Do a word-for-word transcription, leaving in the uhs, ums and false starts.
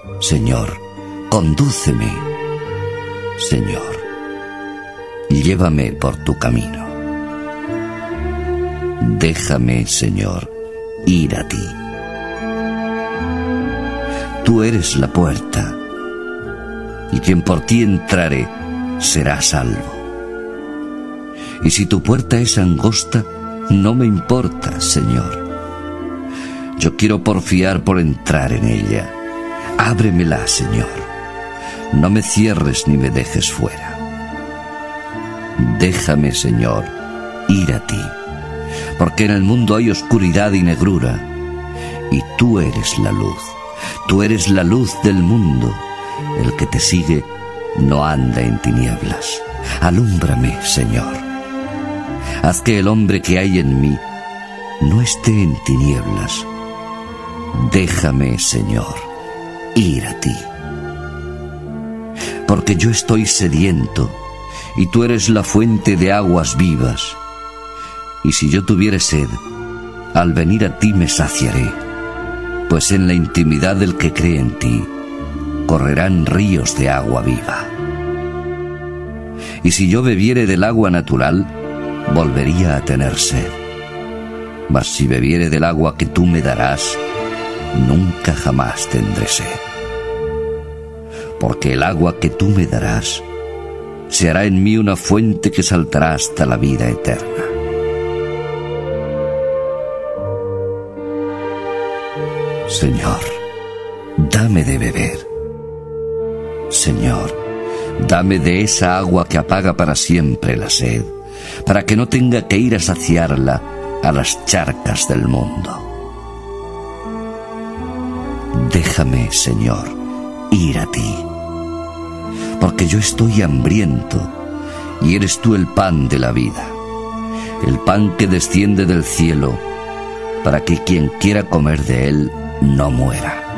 Señor, condúceme. Señor, llévame por tu camino. Déjame, Señor, ir a ti. Tú eres la puerta, y quien por ti entrare será salvo. Y si tu puerta es angosta, no me importa, Señor. Yo quiero porfiar por entrar en ella. Ábremela, Señor. No me cierres ni me dejes fuera. Déjame, Señor, ir a ti, porque en el mundo hay oscuridad y negrura, y tú eres la luz. Tú eres la luz del mundo. El que te sigue no anda en tinieblas. Alúmbrame, Señor. Haz que el hombre que hay en mí no esté en tinieblas. Déjame, Señor, ir a ti. Porque yo estoy sediento, y tú eres la fuente de aguas vivas. Y si yo tuviere sed, al venir a ti me saciaré, pues en la intimidad del que cree en ti correrán ríos de agua viva. Y si yo bebiere del agua natural, volvería a tener sed. Mas si bebiere del agua que tú me darás, nunca jamás tendré sed. Porque el agua que tú me darás se hará en mí una fuente que saltará hasta la vida eterna. Señor, dame de beber. Señor, dame de esa agua que apaga para siempre la sed, para que no tenga que ir a saciarla a las charcas del mundo. Déjame, Señor, ir a ti, porque yo estoy hambriento y eres tú el pan de la vida, el pan que desciende del cielo, para que quien quiera comer de él no muera.